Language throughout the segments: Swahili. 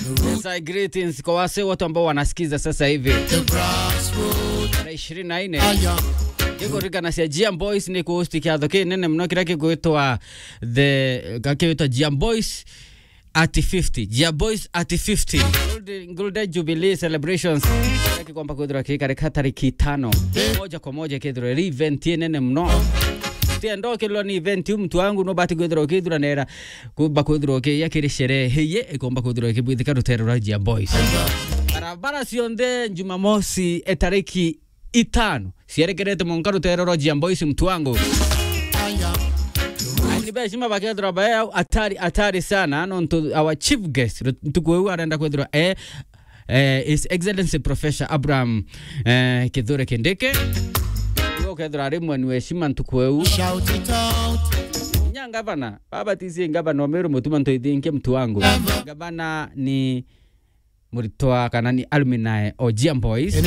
Yes, greetings kwa wase wote ambao wanasikiza sasa hivi. 24 Yego rika na sia Jam Boys ni kuhosti kiadho nene mno kiraki kuitwa Jam Boys at 50. Jam Boys at 50. Golden Jubilee celebrations. Kiraki kwamba kudura kika tariki 5. Moja kwa moja kidura event nene mno. Ndo kilo ni event mtu wangu no bati kudura kidura nera kuba kudura ke yakiri sherehe ye komba kudura ke bidika rutero Jam Boys. Barabara sionde Jumamosi tariki 5 sierekerete monkaru teroro Jam Boys mtu wangu nibeshima bakedra baya atari sana no our chief guest tukuwe arenda kwedra His Excellency Professor Abraham Kidhure Kindiki yo kedra rimwe niweshima tukuwe nyanga bana baba tisi ngabana omero mutuma ntoidinke mtu wangu ngabana ni muritoa kana ni alumni o Jam Boys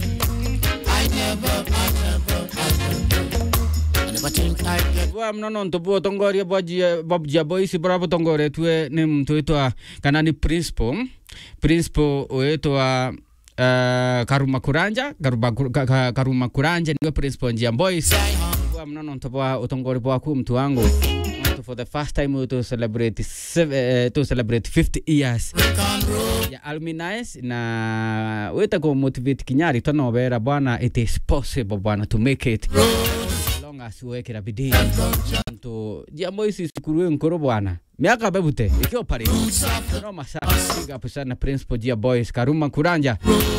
Wa mnono ntobo tongoria Bob Jam Boys bravo tongore tuwe ni mtu itwa kana ni principal uitwa Karuma Kuranja niwe principal Jam Boys wa mnono ntobo utongore bwaku mtu wangu for the first time to celebrate 50 years ya alumni na weta ko motivate kinyari tono vera bwana it is possible bwana to make it as uweke na bidii to Jam Boys sikuruwe nkoro bwana miaka bebute ikio pale no masana piga pusana principal Jam Boys Karuma Kuranja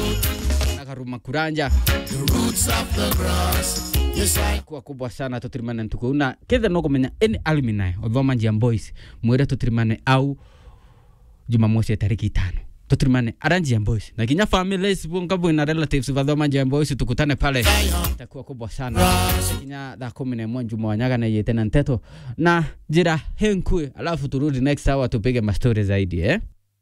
the roots of the grass yes kwa kubwa sana tutimane ntukuna kidha no kumenya any alumni of Jam Boys mwere tutimane au Jumamosi tariki 5 tutimane aranji Jam Boys na kinya families bunga na relatives vadoma Jam Boys tukutane pale itakuwa kubwa sana kinya da 11 juma wanyaga na yete na nteto na jira henkue alafu turudi next hour tupige ma stories zaidi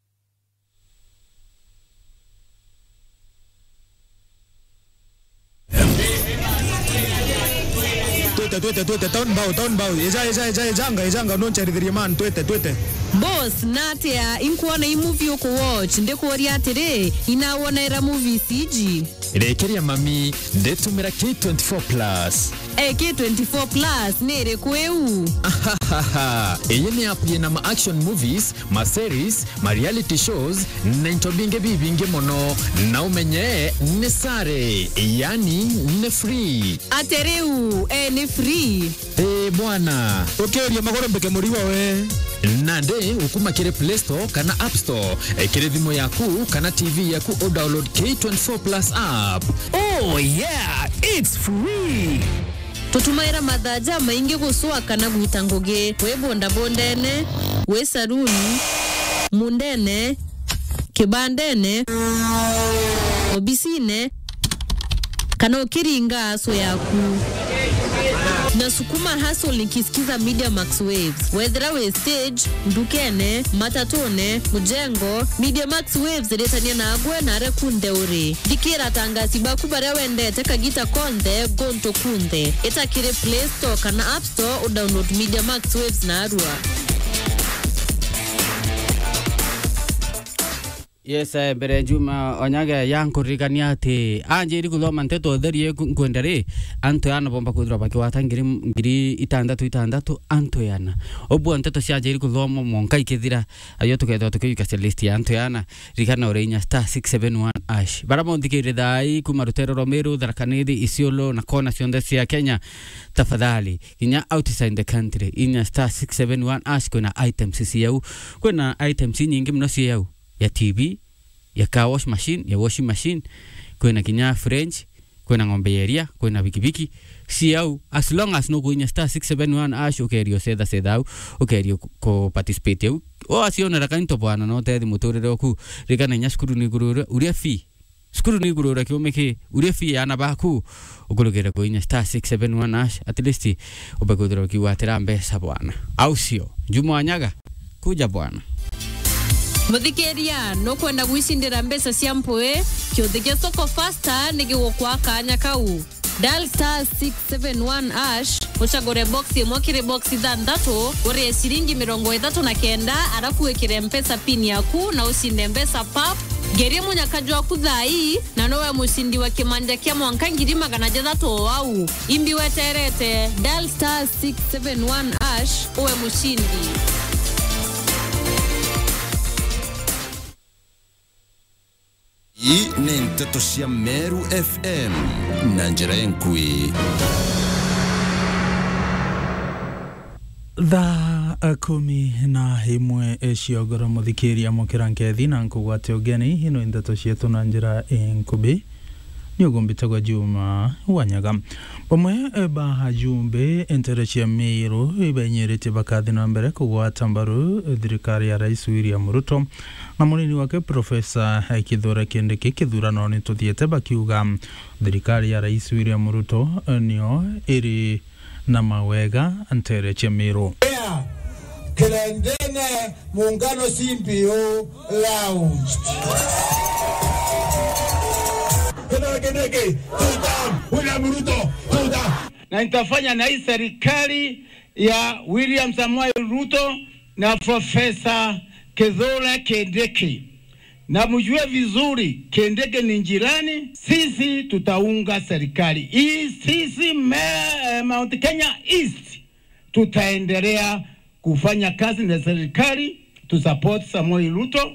Tuete town bau ejanga noncha ridiriman tuete boss natia inkuona movie ko watch ndeko ri atire inaona era movie CG Rekeria mami ndetumira K24 Plus K24 Plus nere kweu eye ni app na ma action movies ma series ma reality shows na intobinge bibinge mono na umenye ne sare yani ne free atereu ni free bwana okeria magoro mbeke muriwa we nande ukuma kire Play Store kana App Store kire vimo yaku kana TV yaku o download K24 Plus app. Oh yeah, it's free. Tutumaira madhaja maingi guswa kana gutangoge we bonda bondene we saruni mundene kibandene obisine kana ukiringa aso yaku na sukuma hustle nikisikiza Media Max Waves whether we stage ndukene matatone mujengo Media Max Waves letania na agwe na rekunde uri dikira tangasi bakubare wende teka gita konde gonto kunde etakire Play Store kana App Store download Media Max Waves na arua. Yes, bere juma onyaga yanko rigania ati anje ri kuloma nteto therie kwendere anto yana bomba kudura baki watangiri itandatu anto yana obu nteto sia anje ri kuloma monka ikethira ayo tuketho tukiyuka list ya anto yana rikana orenya star 671 ash baramo ndikire dai kumarutero Romero Dharakanidi Isiolo na kona sionde sia Kenya tafadhali kinya outside the country inya star 671 ash kuna items siyau kuna items nyingi mno siyau ya TV, ya car wash machine, ya washing machine, kuna kinya French, kuna ngombe yeria, kuna bikibiki, siyau, as long as no kuinya star 671 ash, ukerio seda ukerio ko participate yau, o asiona rakanto bwana no tedi motore roku, rikana nya skuru ni gurura, uria fi, skuru ni gurura kiomeke, uria fi yana baku, ukulugera kuinya star 671 ash, at least ubagudro kiwatera mbesa bwana, au sio, Juma Wanyaga, kuja bwana. Muthikeria no kwenda gwicindira mbesa cia mpoe kiuthike soko faster nigi gukwa kanya kau dial star 671 hash uchagure boxi mwakire boxi thanthatu uri shilingi 39 arafu wekire mpesa pin yaku na usinde mpesa pap geria munyakaji waku thai na nowe mushindi wa kimanja kia mwanka ngiri 600 au imbi weterete dial star 671 hash uwe mushindi. Hii ni Nteto cia Meru FM na njira enkui. Thaa 11 ciogoro muthikiria mukirangethi na nkugwate ugeni hino Nteto cietu na njira enkubi ni ugumbitagwa Juma Wanyaga pamwe baha jumbe Nteto cia Meru ibenyerete bakathi na mbere kugwata mbaru thirikari ya Rais William Ruto na munini wake Profesa Kithure Kindiki kithurano ni tuthiete bakiuga thirikari ya Rais William Ruto nio iri na mawega Nteto cia Meru Kilendene muungano Simbio Lounge na nitafanya na hii serikali ya William Samoei Ruto na Profesa Kithure Kindiki. Na mjue vizuri Kindiki ni jirani, sisi tutaunga serikali hii. Sisi Mount Kenya East tutaendelea kufanya kazi na serikali to support Samoei Ruto,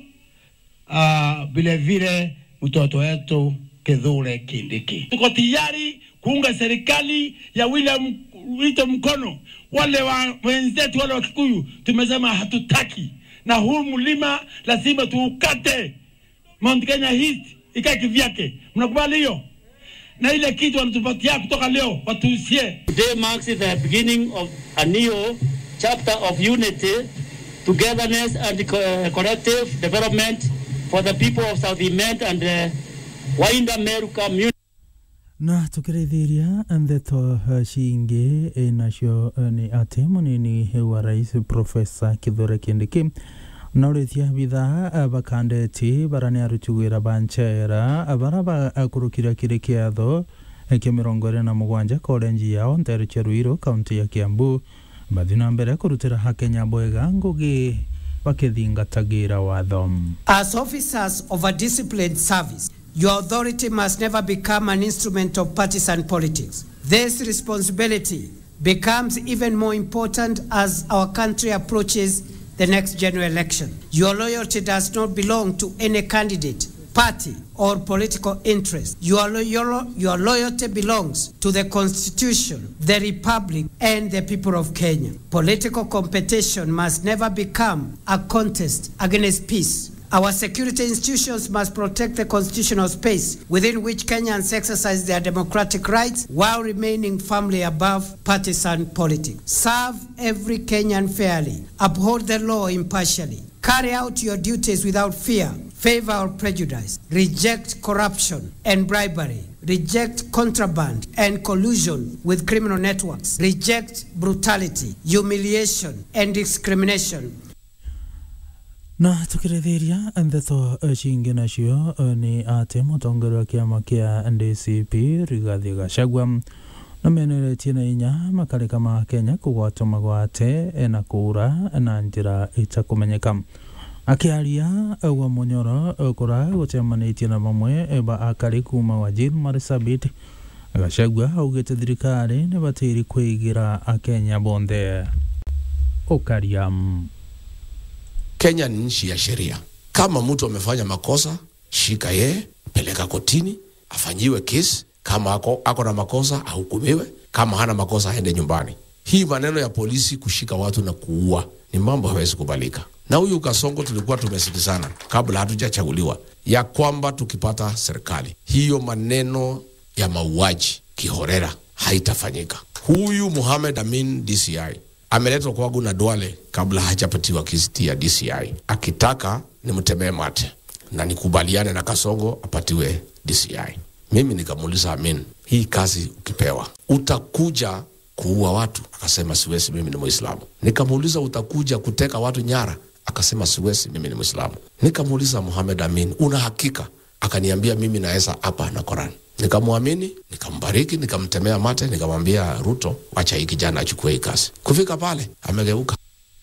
vile vile mtoto wetu Kithure Kindiki. Tuko tayari kuunga serikali ya William Ruto mkono. Wale wenzetu wale wa Kikuyu tumesema hatutaki, na huu mlima lazima tuukate. Mount Kenya East ikae kivyake. Mnakubali hiyo? Na ile kitu wanatupatia kutoka leo watuusie. Today marks the beginning of a new chapter of unity, togetherness and collective development for the people of South Imend and the Wainda Meru community. Na tukirithiria Nteto ciingi nacio ni ati munini wa Rais Profesa Kithure Kindiki na urithia bithaa bakandeti barani arutugira banchera baraba akurukira kiri kiatho ke 27 korenji yao Nteto cia Ruiru kaunti ya Kiambu bathina mbere kurutira hakenya bwega ngugi bakithingatagira watho. As officers of a disciplined service, your authority must never become an instrument of partisan politics. This responsibility becomes even more important as our country approaches the next general election. Your loyalty does not belong to any candidate, party, or political interest. Your loyalty belongs to the Constitution, the Republic, and the people of Kenya. Political competition must never become a contest against peace. Our security institutions must protect the constitutional space within which Kenyans exercise their democratic rights while remaining firmly above partisan politics. Serve every Kenyan fairly. Uphold the law impartially. Carry out your duties without fear, favor, or prejudice. Reject corruption and bribery. Reject contraband and collusion with criminal networks. Reject brutality, humiliation, and discrimination. Na tukirithiria Nteto ciingi nacio ni ati mutongoria wa kiama kia NDCP Rigathi Gachagua na meneretie na inya makarika ma Kenya kugwatwo magwate na kura na njira itakumenyeka. Akiaria wa Munyoro kura gucemanitie na bamwe ba akari kuma Wajir Marsabit, Gachagua augite thirikari ni batiri kwigira Akenya bonde ukariam. Kenya ni nchi ya sheria. Kama mtu amefanya makosa, shika ye, peleka kotini, afanyiwe kesi. Kama ako na makosa, ahukumiwe. Kama hana makosa, aende nyumbani. Hii maneno ya polisi kushika watu na kuua ni mambo hawezi kubalika. Na huyu Kasongo tulikuwa tumesikizana kabla hatujachaguliwa ya kwamba tukipata serikali, hiyo maneno ya mauaji kihorera haitafanyika. Huyu Mohamed Amin DCI ameletwa kwangu na Duale kabla hajapatiwa kiti ya DCI. Akitaka nimtemee mate na nikubaliane na Kasongo apatiwe DCI. Mimi nikamuuliza Amin, hii kazi ukipewa utakuja kuua watu? Akasema siwezi, mimi ni Muislamu. Nikamuuliza utakuja kuteka watu nyara? Akasema siwezi, mimi ni Muislamu. Nikamuuliza Mohamed Amin, una hakika? Akaniambia mimi naweza hapa na Quran. Nikamwamini, nikambariki, nikamtemea mate, nikamwambia Ruto, wacha hii kijana achukue hii kazi. Kufika pale amegeuka.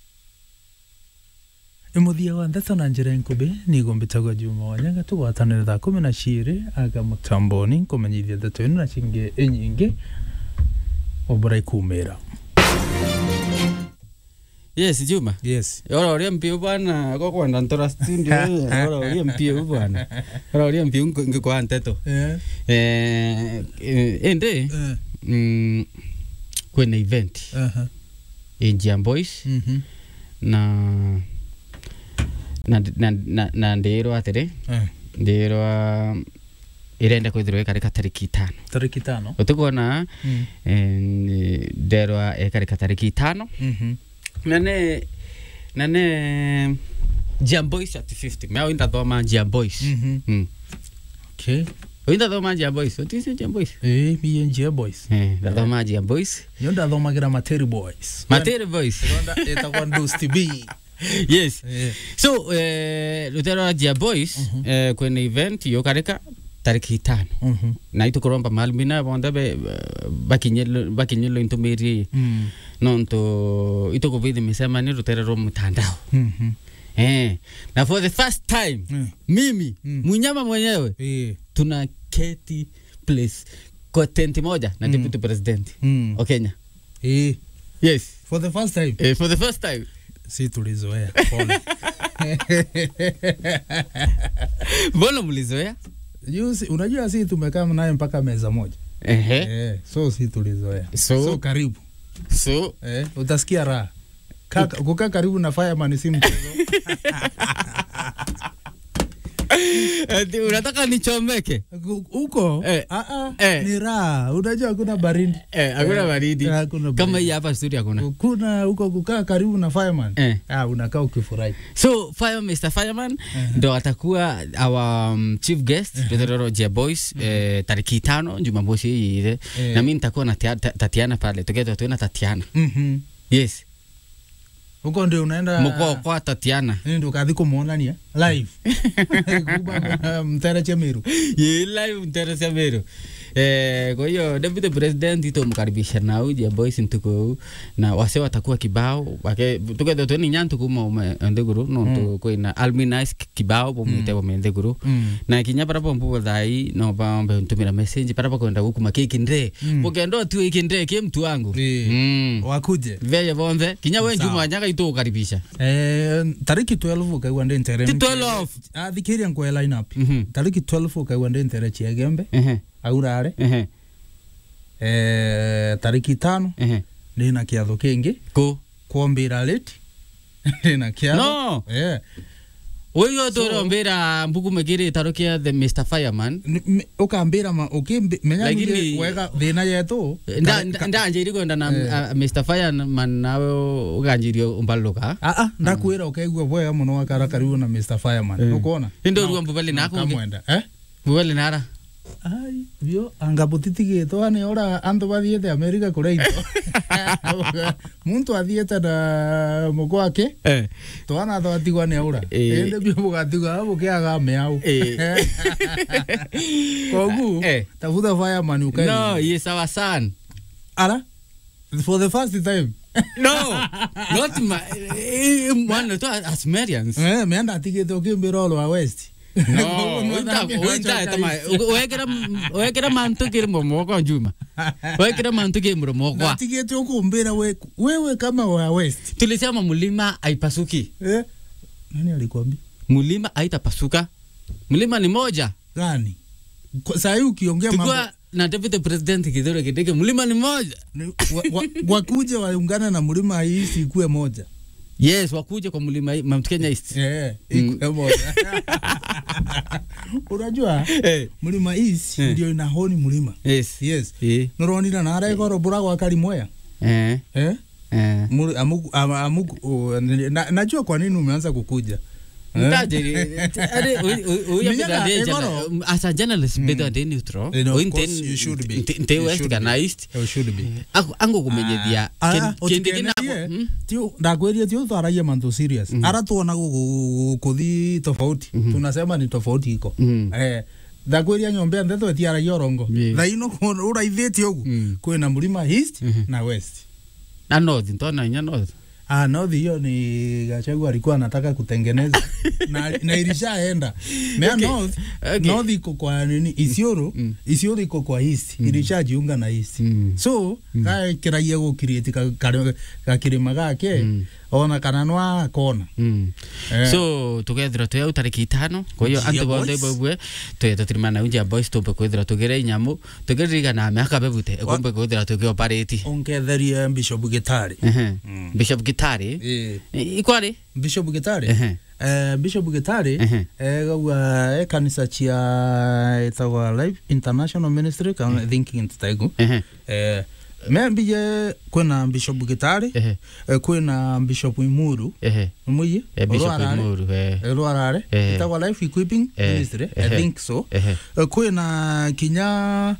Imuthia wa Ndeto na Njira Nkubi ni Gombitagwa Juma Wanyaga tugwatanira thaa 12 aga mutamboni kumenyithia ndeto ino na cingi inyingi obora ikumira. Yes, Juma. Yes. Ora oria mpio bwana kwa kwenda ntora studio. Ora oria mpio bwana. Ora oria mpio ngikwa Nteto. Ende kwena event. Injia Boys. Na ndero atere. Ndero irenda kwithirwa karika tariki 5. Tariki 5. Utukona ndero karika tariki 5. Nane Jam Boys at 50. Mea winda thoma Jam Boys. Okay. Winda thoma Jam Boys. What is Jam Boys? Miye Jam Boys. Da thoma Jam Boys. Yonda thoma gira Materi Boys. Materi Boys. Yonda itakuwa Dusty B. Yes. So Lutero Jam Boys kwenye event yokareka tariki 5. Na itukoromba malmina bonda bakinyelo intumiri. Nonto itoko vidi misema ni Lutero ro mtandao. Na for the first time mimi munyama mwenyewe tuna keti place kwa tenti moja na deputy president wa Kenya. Yes, for the first time. For the first time. Si tulizoea. Pole. Mbona mlizoea? Unajua si tumekaa naye mpaka meza moja. So si tulizoea. So karibu. So utasikia raha. Kukaa karibu na fireman si mchezo. Unataka nichomeke huko? Ni raha. Unajua hakuna baridi. Hakuna baridi. Kama hii hapa studio hakuna. Kuna huko kukaa karibu na fireman. Unakaa ukifurahi. So Mr. Fireman ndo atakuwa our chief guest Lutero Jam Boys tariki 5 Jumamosi hii. Na mimi nitakuwa na Tatiana pale. Together tuena Tatiana. Yes. Huko ndio unaenda mko kwa Tatiana. Ndio kadhi kumuonania live. Mtere Chemeru. Live Mtere Chemeru. Kwa hiyo deputy president itomkaribisha na Jam Boys ntuko na wase watakuwa kibao wake together tueni nyantu kuma ndeguru no kwina aluminize kibao bomite bomendeguru na kinya para bombo dai no bombe ntumira message para kwenda huku makeki nde bogendo tu ikinde ke mtu wangu wakuje veye bonde kinya we Juma Wanyaga itokaribisha tariki 12 kaigwa nde ntere 12 thikiria kwa line up tariki 12 kaigwa nde ntere Chiagembe aurare tariki 5 nina kiatho kingi kuombira late nina kiatho Wewe torombera mbuku megiri tarokia the Mr. Fireman ukambira menya wega thina yetu ndanje kwenda na Mr. Fireman nawe uganjirio umbaluka ndakwira ukaigwa boya muno wakara karibu na Mr. Fireman ukona ndo ruwa mbubali nako kamwenda mbubali nara ai vyo angabutitigi to ane ora ando bathiete America kureito muntu athiete na muko wake to ana twatigwa ne ora ende byo bugatiga abo kiaga meau kogu tafuta fireman ukai no yes our son ara for the first time no not my one to Asmerians meanda tigete okimbirolo wa west no wekera mantu kirimo moko Juma wekera mantu kirimo moko natigete ukumbira wewe kama wa west tulisema mlima haipasuki nani alikwambia mlima haitapasuka mlima ni moja gani sasa hiyo ukiongea mambo na deputy president Kithure Kindiki mlima ni moja wakuje waungana na mlima hii sikue moja. Yes, wakuje kwa mlima Mount Kenya East. Ikue moja. Unajua mlima East ndio inahoni mlima. Yes. Noronira na ara igoro burago akari moya. Najua kwa nini umeanza kukuja. As a journalist better than neutral you should be organized you should be ango kumenyethia kendegena tio ndagweria tio twaragia manto serious ara tuona kuthi tofauti tunasema ni tofauti iko Ndakwiria nyombe ndeto etiara yorongo thaino uraithiti ugu kwina mlima east na west na north ntona nya north north hiyo ni Gachagua alikuwa anataka kutengeneza na ilishaenda mea north iko kwa nini Isiolo iko kwa east ilishajiunga na east so kai kiraia go create ka kirima gake ona kana nwa kona so tugethira tuya utariki 5 kwa hiyo antu bonde bobwe tuyetatirimana unja boys tope kwethira tugere inyamu tugeriga na miaka bebute ekombe kwethira tuge operate onketheria Bishop Gitari Bishop Gitari ikwari Bishop Gitari Bishop Gitari gawa kanisa chia itawa Life International Ministry kan thinking ntaigu Membije kwena Bishop Gitari kwena Bishop Imuru muyi Bishop Imuru Elwarare itawa Life Equipping Ministry I think so kwena kinya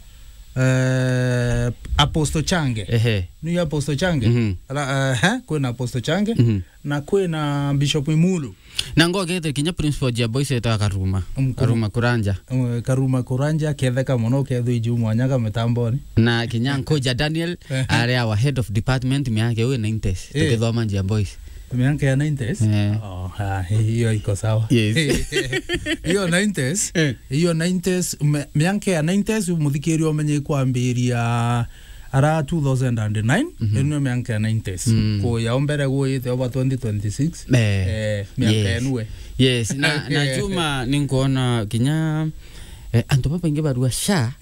Apostle Change ni Apostle Change kwena Apostle Change na kwena Bishop Imuru na ngogete kinya principal ya boys eta Karuma Kuranja ketheka muno kethu iju mwanyaga mitamboni na kinya Koja Daniel are our head of department miake we 90s tukithoma ya boys miaka ya 90s hiyo iko sawa hiyo 90s miaka ya 90s muthikiri omenye kwambiria ara 2009 eno miaka ya 90s ko ya ombere go ite over 2026 miaka enwe yes na Juma ninkuona kinya antu papa inge barua sha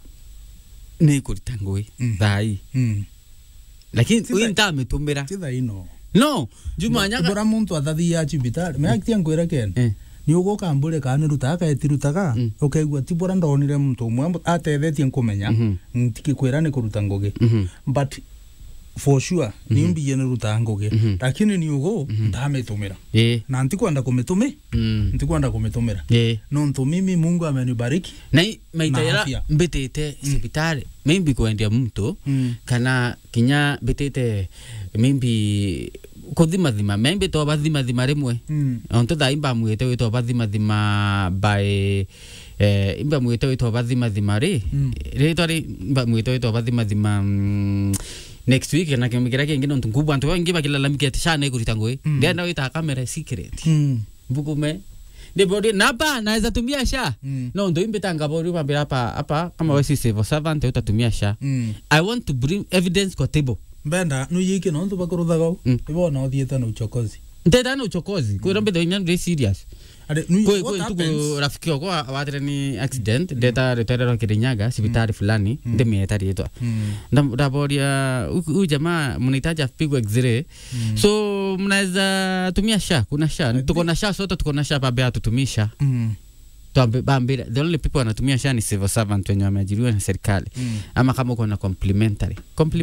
ni kuritangoi thai lakini uinta metumira tithaino no Juma nyaka bora muntu athathi ya chibitari me aktia ngwira ken ni ugoka mbure kana rutaka etirutaka ukaigua tibora ndonire muntu umwe atethetie nkumenya ntikikwira ni kuruta ngoge but for sure ni mbiye ni ruta ngoge lakini ni ugo ndametumira na ntikwenda kumitumira no ntu mimi Mungu amenibariki na maitayara mbetete sibitari maybe kuendia mtu kana kinya betete maybe kuthima maybe to bathima rimwe onto daimba mwete we to bathima by imba mwete we to bathima ri tori imba mwete we to bathima next week na kemikira kingine onto kubwa anto wengi bakilalamika tishane kuritangwe ndenda wita kamera secret bukume de body napa naweza tumia sha no ndo imbetanga bodi pambira hapa kama wewe si civil servant utatumia sha I want to bring evidence kwa table Benda nuyiki no ntu bakuruthaga ibona othieta no uchokozi ndeta no uchokozi kwira mbedo inya serious ade tuko rafiki wako watire ni accident ndeta retire Kirinyaga sibitari fulani ndemieta rietwa ndaboria huyu jamaa mnahitaji apigwe x-ray so mnaweza tumia sha kuna sha tuko na sha sote tuko na sha baba tutumisha Bambira, the only people wanatumia sha ni civil servant wenye wameajiriwa na serikali ama kama uko na complimentary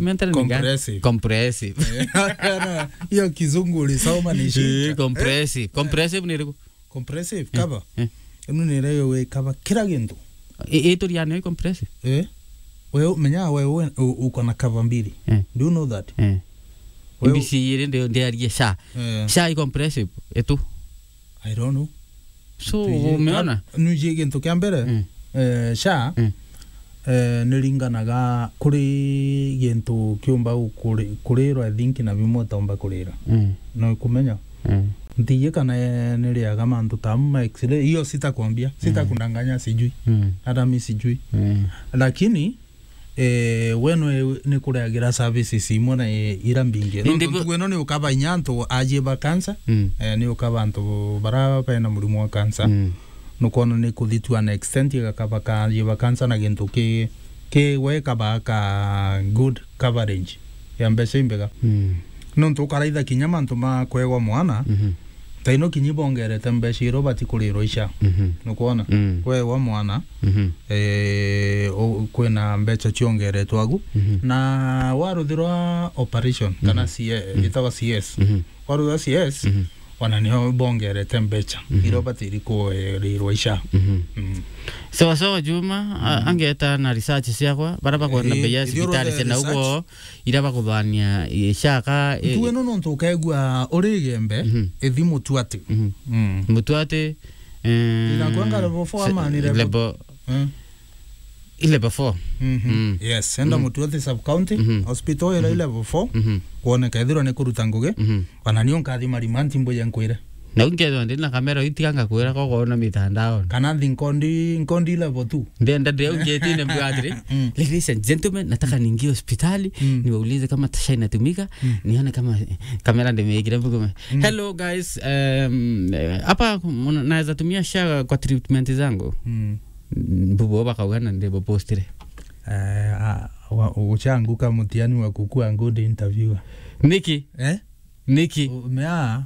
ni comprehensive hiyo kizungu ulisoma ni shida comprehensive ni riko comprehensive cover enu ni leo we cover kila kintu eto yani comprehensive wewe menya wewe uko na cover mbili do you know that MBC ile ndio ya sha comprehensive eto I don't know so umeona nuje kintu kya mbere sha nilinganaga kuri gintu kiumba kuriro I think na bimo tomba kurira no kumenya ndiye kana niliaga mantu tamma x-ray hiyo sitakwambia sitakundanganya sijui hata mimi sijui lakini weno ni kureagira services imwe na ira mbinge no tweno ni ukaba nyanto ajiba cancer ni ukaba anto bara pena murimu wa cancer no kono ni kuthitua na extent ya kaba ka ajiba cancer na gintu ke weka ba ka good coverage ya mbese imbega no nto karaitha kinyama nto ma kwegwa mwana taino kinyibongere tembeshiro batikuliro isha nukuona kwegwa mwana kwena mbecha chiongere twagu na waruthirwa operation kana itawa CS waruthirwa CS wananiho bongere tembecha iro batiri ko riro isha so Juma angeta na research siakwa baraba ko na beya sibitari sena ugo iraba kuthania ishaka tuwe no nto kaigwa origembe ethi mutuate mutuate ina kwanga level 4 ama ni level level 4 yes enda Mutuathi sub county hospital ile level 4 kuona kaithiro ne kuruta nguge ona niyo nkathi marimanti mboya nkwire na ungetho ndina kamera itikanga kwira kokona mitandao kana nkondi level 2 ndio ungetine mbwatri ladies and gentlemen nataka niingie hospitali niwaulize kama tasha inatumika nione kama kamera ndimeigira mbugo hello guys hapa naweza tumia SHA kwa treatment zangu mbubo bakaugana ndebo postire uchanguka mutiani wa kukua good interviewer Nikki Nikki mea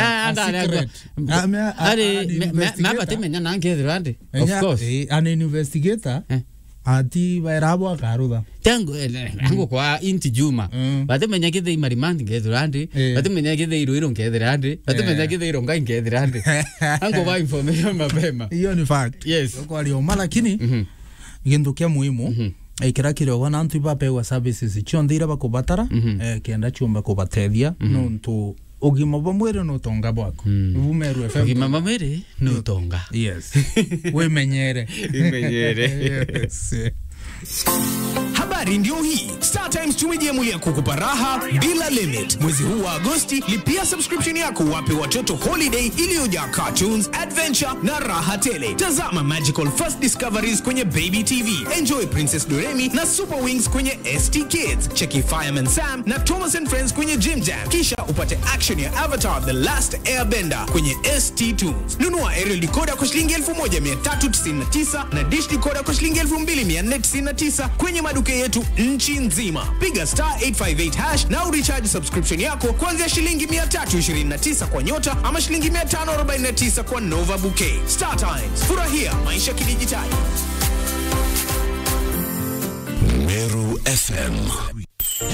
batemenya nangethira ndi of course an investigator ati bairabo akarutha tango ngo kwa inti juma batemenya kithe imarimandi ngethira ndi batemenya kithe iruiro ngethira ndi batemenya kithe ironga ngethira ndi ango ba information mapema hiyo ni fact yes kwa alioma lakini gindu kia muhimu ikira kiro wana antu bapewa services chondira bakubatara kenda chumba kubatethia nontu ugima bwa mwiri no tonga bwako Vumeru FM ugima bwa mwiri no tonga yes we menyere yes. Habari ndio hii. StarTimes tumejiamulia kukupa raha bila limit. Mwezi huu wa Agosti lipia subscription yako wape watoto holiday iliyojaa cartoons, adventure na raha tele. Tazama Magical First Discoveries kwenye Baby TV. Enjoy Princess Doremi na Super Wings kwenye ST Kids. Cheki Fireman Sam na Thomas and Friends kwenye Jim Jam. Kisha upate action ya Avatar The Last Airbender kwenye ST Tunes. Nunua aerial decoder kwa shilingi 1399 na dish decoder kwa shilingi 2499 kwenye maduka yetu nchi nzima. Piga *858# na urecharge subscription yako kuanzia shilingi 329 kwa nyota ama shilingi 549 kwa Nova Bouquet. StarTimes, furahia maisha kidijitali. Meru FM